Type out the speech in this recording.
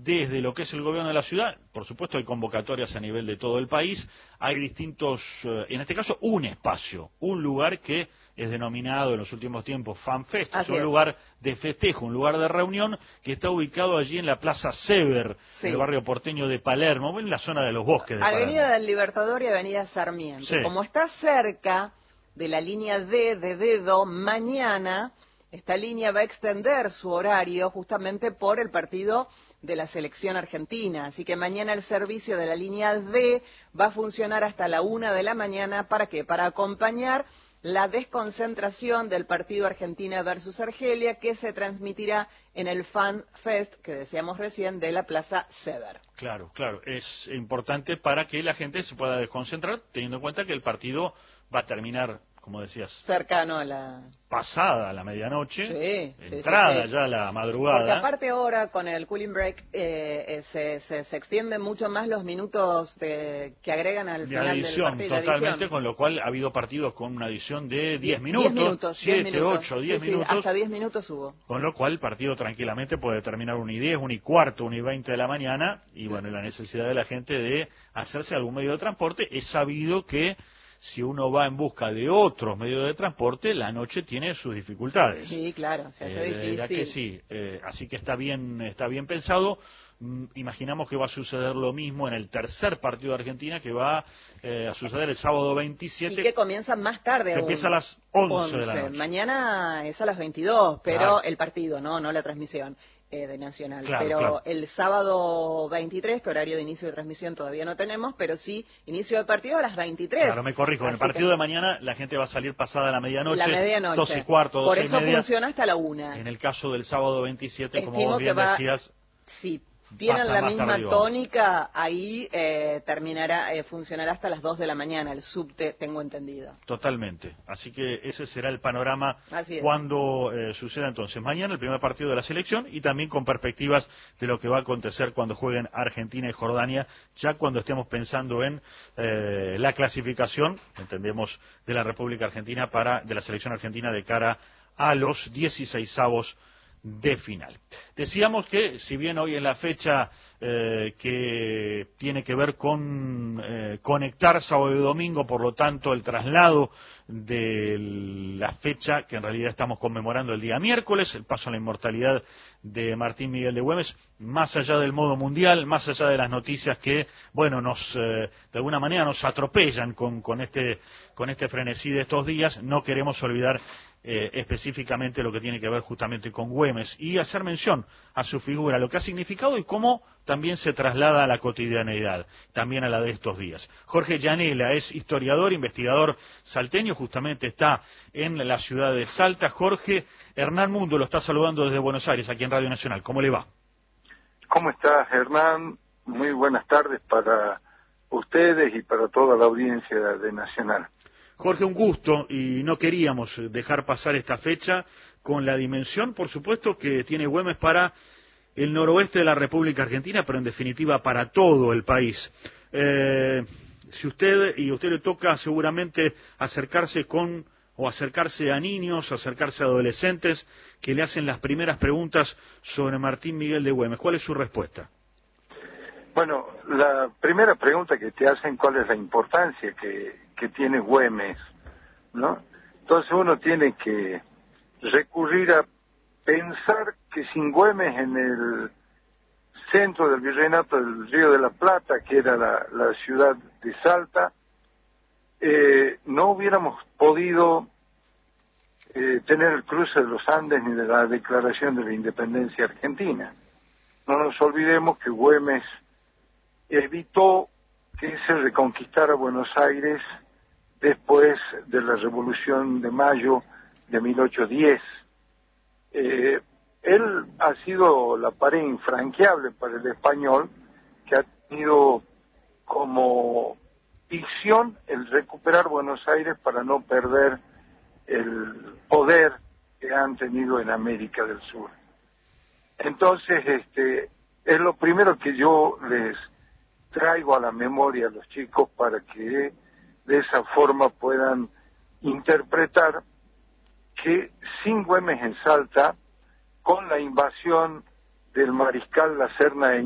desde lo que es el gobierno de la ciudad, por supuesto hay convocatorias a nivel de todo el país, hay distintos, en este caso un espacio, un lugar que es denominado en los últimos tiempos FanFest, es un lugar de festejo, un lugar de reunión que está ubicado allí en la Plaza Sever, en el barrio porteño de Palermo, en la zona de los Bosques de Avenida Palermo. del Libertador y Avenida Sarmiento. Sí. Como está cerca de la línea D de Dedo, mañana esta línea va a extender su horario justamente por el partido de la selección argentina. Así que mañana el servicio de la línea D va a funcionar hasta la 1 de la mañana. ¿Para qué? Para acompañar la desconcentración del partido Argentina versus Argelia, que se transmitirá en el Fan Fest, que decíamos recién, de la Plaza Sever. Claro, claro, es importante para que la gente se pueda desconcentrar, teniendo en cuenta que el partido va a terminar, como decías, cercano a la... pasada la medianoche, sí, entrada sí. ya la madrugada. Porque aparte ahora con el cooling break se extienden mucho más los minutos que agregan al final adición, del partido. Totalmente, con lo cual ha habido partidos con una adición de 10 minutos, 7, 8, 10 minutos. Hasta 10 minutos hubo. Con lo cual el partido tranquilamente puede terminar 1:10, 1:15, 1:20 de la mañana, y bueno, la necesidad de la gente de hacerse algún medio de transporte. Es sabido que si uno va en busca de otros medios de transporte, la noche tiene sus dificultades. Sí, claro, se hace difícil. Que sí, así que está bien pensado. Imaginamos que va a suceder lo mismo en el tercer partido de Argentina, que va a suceder el sábado 27. Y que comienza más tarde aún. Empieza a las 11 de la noche. Mañana es a las 22, pero claro, el partido, no la transmisión de Nacional. Claro, pero claro, el sábado 23, que horario de inicio de transmisión todavía no tenemos, pero sí inicio de partido a las 23. Claro, me corrijo, en el partido de mañana la gente va a salir pasada la medianoche. La medianoche. 12:15, 12:30. Por eso funciona hasta la 1. En el caso del sábado 27, Estimo como bien decías... Sí. Tienen la misma tónica, ahí funcionará hasta las 2 de la mañana, el subte, tengo entendido. Totalmente, así que ese será el panorama cuando suceda entonces mañana el primer partido de la selección, y también con perspectivas de lo que va a acontecer cuando jueguen Argentina y Jordania, ya cuando estemos pensando en la clasificación, entendemos, de la República Argentina de la selección argentina de cara a los 16avos de final. Decíamos que, si bien hoy es la fecha que tiene que ver con conectar sábado y domingo, por lo tanto el traslado de la fecha que en realidad estamos conmemorando el día miércoles, el paso a la inmortalidad de Martín Miguel de Güemes, más allá del modo mundial, más allá de las noticias que, bueno, de alguna manera nos atropellan con este frenesí de estos días, no queremos olvidar específicamente lo que tiene que ver justamente con Güemes y hacer mención a su figura, lo que ha significado y cómo también se traslada a la cotidianeidad, también a la de estos días. Jorge Llanela es historiador, investigador salteño, justamente está en la ciudad de Salta. Jorge, Hernán Mundo lo está saludando desde Buenos Aires, aquí en Radio Nacional. ¿Cómo le va? ¿Cómo estás, Hernán? Muy buenas tardes para ustedes y para toda la audiencia de Nacional. Jorge, un gusto, y no queríamos dejar pasar esta fecha con la dimensión, por supuesto, que tiene Güemes para el noroeste de la República Argentina, pero en definitiva para todo el país. Si usted le toca seguramente acercarse a niños, acercarse a adolescentes que le hacen las primeras preguntas sobre Martín Miguel de Güemes, ¿cuál es su respuesta? Bueno, la primera pregunta que te hacen, ¿cuál es la importancia que tiene Güemes, ¿no? Entonces uno tiene que recurrir a pensar que sin Güemes en el centro del virreinato del Río de la Plata, que era la ciudad de Salta, no hubiéramos podido tener el cruce de los Andes ni de la declaración de la independencia argentina. No nos olvidemos que Güemes evitó que se reconquistara Buenos Aires después de la Revolución de Mayo de 1810. Él ha sido la pared infranqueable para el español, que ha tenido como visión el recuperar Buenos Aires para no perder el poder que han tenido en América del Sur. Entonces, es lo primero que yo les traigo a la memoria a los chicos para que de esa forma puedan interpretar que sin Güemes en Salta, con la invasión del mariscal La Serna